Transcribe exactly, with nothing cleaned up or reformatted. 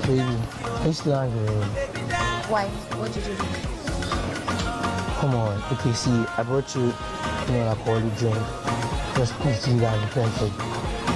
Baby, are you still angry? Why? What did you do? Come on. Okay, see, I brought you, you know, an alcoholic drink. Just please do that and thank you.